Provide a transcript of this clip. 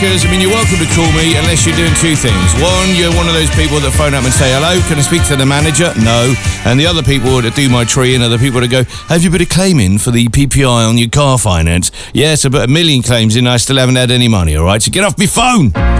Because, I mean, you're welcome to call me unless you're doing two things. One, you're one of those people that phone up and say, hello, can I speak to the manager? No. And the other people that do my tree and other people that go, have you put a claim in for the PPI on your car finance? Yes, I put 1 million claims in, I still haven't had any money, all right? So get off my phone.